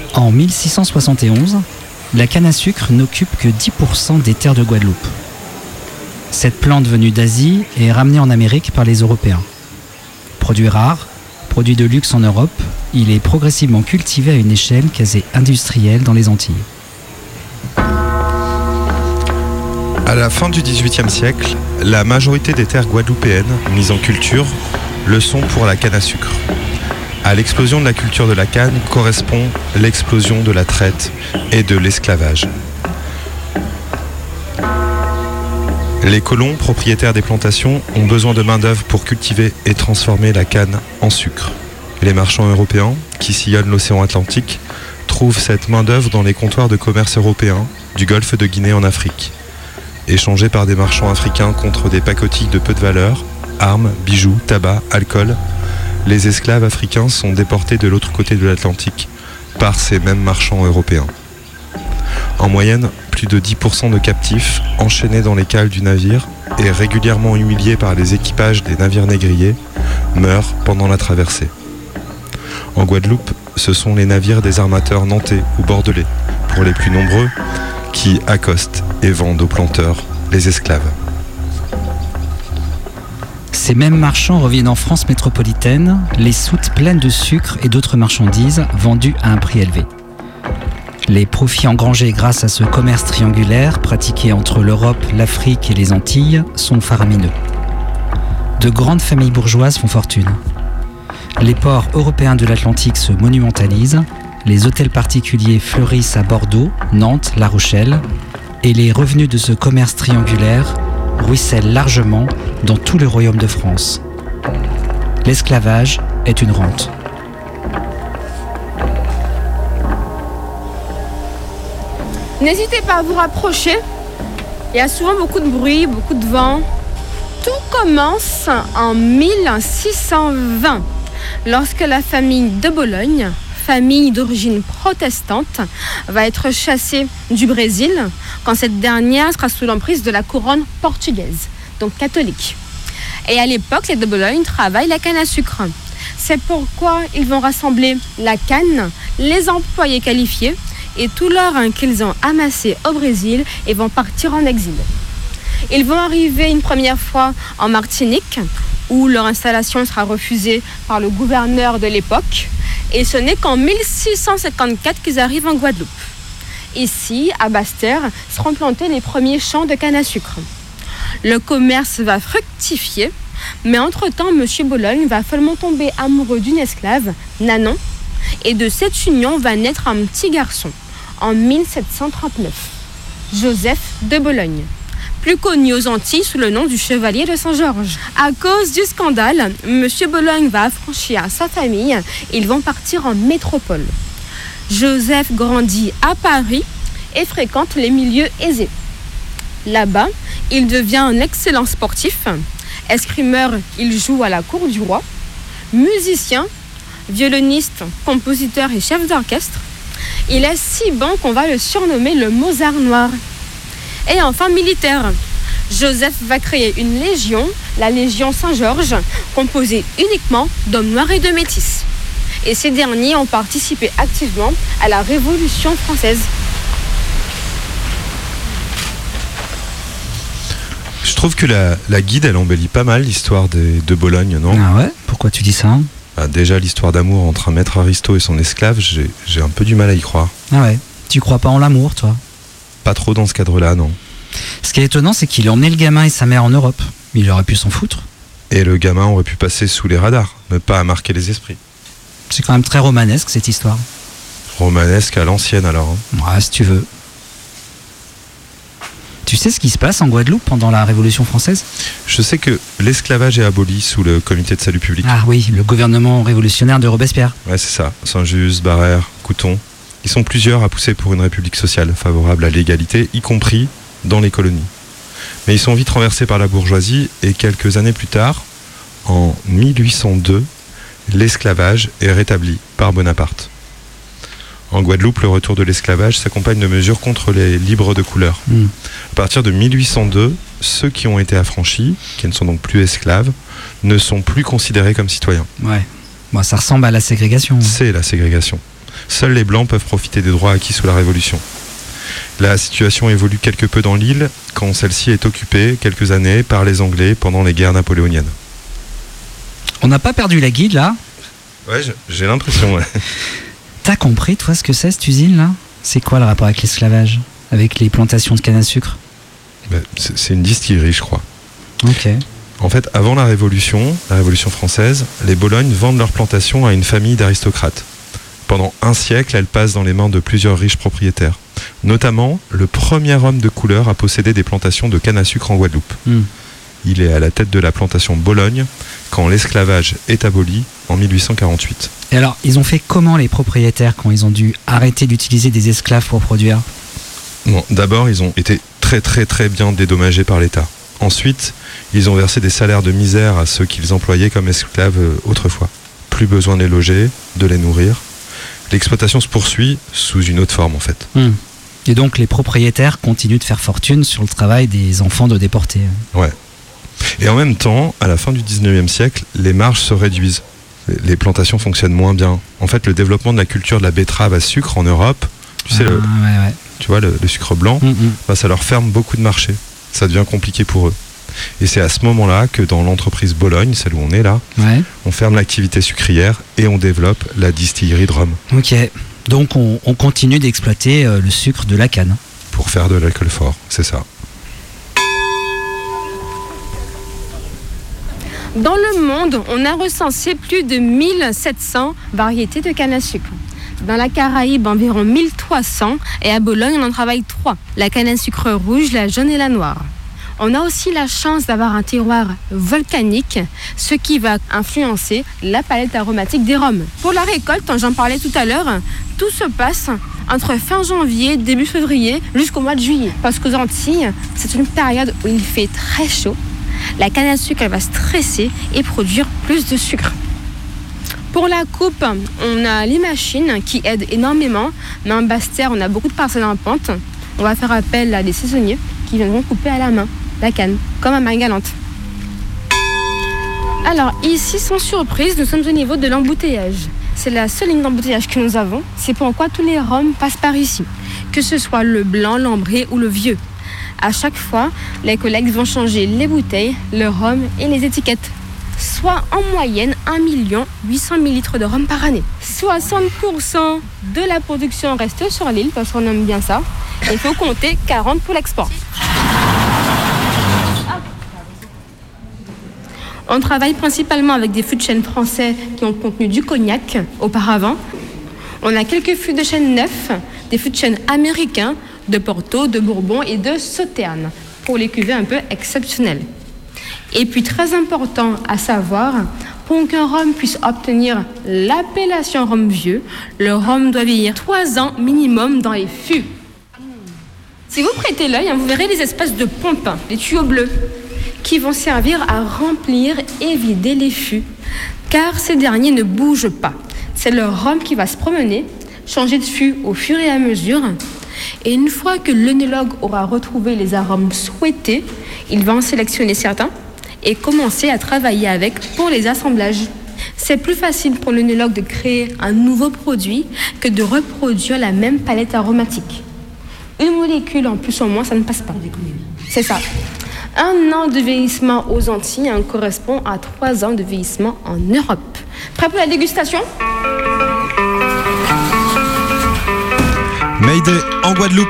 En 1671, la canne à sucre n'occupe que 10% des terres de Guadeloupe. Cette plante venue d'Asie est ramenée en Amérique par les Européens. Produit rare, produit de luxe en Europe, il est progressivement cultivé à une échelle quasi industrielle dans les Antilles. À la fin du XVIIIe siècle, la majorité des terres guadeloupéennes mises en culture le sont pour la canne à sucre. À l'explosion de la culture de la canne correspond l'explosion de la traite et de l'esclavage. Les colons, propriétaires des plantations, ont besoin de main-d'œuvre pour cultiver et transformer la canne en sucre. Les marchands européens, qui sillonnent l'océan Atlantique, trouvent cette main-d'œuvre dans les comptoirs de commerce européens du golfe de Guinée en Afrique. Échangés par des marchands africains contre des pacotilles de peu de valeur, armes, bijoux, tabac, alcool, les esclaves africains sont déportés de l'autre côté de l'Atlantique par ces mêmes marchands européens. En moyenne, plus de 10% de captifs, enchaînés dans les cales du navire et régulièrement humiliés par les équipages des navires négriers, meurent pendant la traversée. En Guadeloupe, ce sont les navires des armateurs nantais ou bordelais, pour les plus nombreux, qui accostent et vendent aux planteurs les esclaves. Ces mêmes marchands reviennent en France métropolitaine, les soutes pleines de sucre et d'autres marchandises vendues à un prix élevé. Les profits engrangés grâce à ce commerce triangulaire pratiqué entre l'Europe, l'Afrique et les Antilles sont faramineux. De grandes familles bourgeoises font fortune. Les ports européens de l'Atlantique se monumentalisent, les hôtels particuliers fleurissent à Bordeaux, Nantes, La Rochelle, et les revenus de ce commerce triangulaire ruissellent largement dans tout le royaume de France. L'esclavage est une rente. N'hésitez pas à vous rapprocher. Il y a souvent beaucoup de bruit, beaucoup de vent. Tout commence en 1620, lorsque la famille de Bologne, famille d'origine protestante, va être chassée du Brésil quand cette dernière sera sous l'emprise de la couronne portugaise, donc catholique. Et à l'époque, les de Bologne travaillent la canne à sucre. C'est pourquoi ils vont rassembler la canne, les employés qualifiés et tout l'or qu'ils ont amassé au Brésil et vont partir en exil. Ils vont arriver une première fois en Martinique, où leur installation sera refusée par le gouverneur de l'époque. Et ce n'est qu'en 1654 qu'ils arrivent en Guadeloupe. Ici, à Basse-Terre, seront plantés les premiers champs de canne à sucre. Le commerce va fructifier, mais entre-temps, M. Bologne va follement tomber amoureux d'une esclave, Nanon, et de cette union va naître un petit garçon, en 1739, Joseph de Bologne, plus connu aux Antilles sous le nom du Chevalier de Saint-Georges. À cause du scandale, M. Bologne va affranchir sa famille et ils vont partir en métropole. Joseph grandit à Paris et fréquente les milieux aisés. Là-bas, il devient un excellent sportif. Escrimeur, il joue à la cour du roi. Musicien, violoniste, compositeur et chef d'orchestre. Il est si bon qu'on va le surnommer le Mozart noir. Et enfin militaire, Joseph va créer une légion, la Légion Saint-Georges, composée uniquement d'hommes noirs et de métis. Et ces derniers ont participé activement à la Révolution française. Je trouve que la guide, elle embellit pas mal l'histoire de Bologne, non ? Ah ouais ? Pourquoi tu dis ça ? Déjà, l'histoire d'amour entre un maître aristo et son esclave, j'ai un peu du mal à y croire. Ah ouais ? Tu crois pas en l'amour, toi ? Pas trop dans ce cadre-là, non. Ce qui est étonnant, c'est qu'il a emmené le gamin et sa mère en Europe. Il aurait pu s'en foutre. Et le gamin aurait pu passer sous les radars, ne pas marquer les esprits. C'est quand même très romanesque, cette histoire. Romanesque à l'ancienne, alors. Ouais, si tu veux. Tu sais ce qui se passe en Guadeloupe pendant la Révolution française ? Je sais que l'esclavage est aboli sous le comité de salut public. Ah oui, le gouvernement révolutionnaire de Robespierre. Ouais, c'est ça. Saint-Just, Barère, Couthon. Ils sont plusieurs à pousser pour une république sociale favorable à l'égalité, y compris dans les colonies. Mais ils sont vite renversés par la bourgeoisie et quelques années plus tard, en 1802, l'esclavage est rétabli par Bonaparte. En Guadeloupe, le retour de l'esclavage s'accompagne de mesures contre les libres de couleur. À partir de 1802, ceux qui ont été affranchis, qui ne sont donc plus esclaves, ne sont plus considérés comme citoyens. Ouais, bon, ça ressemble à la ségrégation. C'est la ségrégation. Seuls les Blancs peuvent profiter des droits acquis sous la Révolution. La situation évolue quelque peu dans l'île quand celle-ci est occupée quelques années par les Anglais pendant les guerres napoléoniennes. On n'a pas perdu la guide là? Ouais, j'ai l'impression, ouais. T'as compris, toi, ce que c'est cette usine-là? C'est quoi le rapport avec l'esclavage? Avec les plantations de canne à sucre? C'est une distillerie, je crois. Ok. En fait, avant la Révolution française, les Bolognes vendent leurs plantations à une famille d'aristocrates. Pendant un siècle, elles passent dans les mains de plusieurs riches propriétaires. Notamment, le premier homme de couleur à posséder des plantations de canne à sucre en Guadeloupe. Il est à la tête de la plantation Bologne quand l'esclavage est aboli en 1848. Et alors, ils ont fait comment les propriétaires quand ils ont dû arrêter d'utiliser des esclaves pour produire? Bon, d'abord, ils ont été très bien dédommagés par l'État. Ensuite, ils ont versé des salaires de misère à ceux qu'ils employaient comme esclaves autrefois. Plus besoin de les loger, de les nourrir. L'exploitation se poursuit sous une autre forme en fait. Et donc les propriétaires continuent de faire fortune sur le travail des enfants de déportés. Ouais. Et en même temps, à la fin du 19e siècle, les marges se réduisent. Les plantations fonctionnent moins bien. En fait, le développement de la culture de la betterave à sucre en Europe, tu sais, tu vois, le sucre blanc, ça leur ferme beaucoup de marchés. Ça devient compliqué pour eux. Et c'est à ce moment-là que dans l'entreprise Bologne, celle où on est là, on ferme l'activité sucrière et on développe la distillerie de rhum. Ok, donc on continue d'exploiter le sucre de la canne. Pour faire de l'alcool fort, c'est ça. Dans le monde, on a recensé plus de 1700 variétés de canne à sucre. Dans la Caraïbe, environ 1300 et à Bologne, on en travaille 3. La canne à sucre rouge, la jaune et la noire. On a aussi la chance d'avoir un terroir volcanique, ce qui va influencer la palette aromatique des rhums. Pour la récolte, j'en parlais tout à l'heure, tout se passe entre fin janvier, début février, jusqu'au mois de juillet. Parce qu'aux Antilles, c'est une période où il fait très chaud. La canne à sucre, elle va stresser et produire plus de sucre. Pour la coupe, on a les machines qui aident énormément. Mais en Basse-Terre, on a beaucoup de parcelles en pente. On va faire appel à des saisonniers qui viendront couper à la main la canne, comme à Marie-Galante. Alors ici, sans surprise, nous sommes au niveau de l'embouteillage. C'est la seule ligne d'embouteillage que nous avons. C'est pourquoi tous les rhums passent par ici, que ce soit le blanc, l'ambré ou le vieux. À chaque fois, les collègues vont changer les bouteilles, le rhum et les étiquettes. Soit en moyenne 1 800 000 litres de rhum par année. 60% de la production reste sur l'île, parce qu'on aime bien ça. Il faut compter 40 pour l'export. On travaille principalement avec des fûts de chêne français qui ont contenu du cognac auparavant. On a quelques fûts de chêne neufs, des fûts de chêne américains, de Porto, de Bourbon et de Sauternes, pour les cuvées un peu exceptionnelles. Et puis très important à savoir, pour qu'un rhum puisse obtenir l'appellation rhum vieux, le rhum doit vieillir 3 ans minimum dans les fûts. Si vous prêtez l'œil, vous verrez les espèces de pompes, des tuyaux bleus, qui vont servir à remplir et vider les fûts, car ces derniers ne bougent pas. C'est le rhum qui va se promener, changer de fût au fur et à mesure, et une fois que l'œnologue aura retrouvé les arômes souhaités, il va en sélectionner certains et commencer à travailler avec pour les assemblages. C'est plus facile pour l'œnologue de créer un nouveau produit que de reproduire la même palette aromatique. Une molécule en plus ou en moins, ça ne passe pas. C'est ça. 1 an de vieillissement aux Antilles correspond à 3 ans de vieillissement en Europe. Prêt pour la dégustation ? Mayday en Guadeloupe.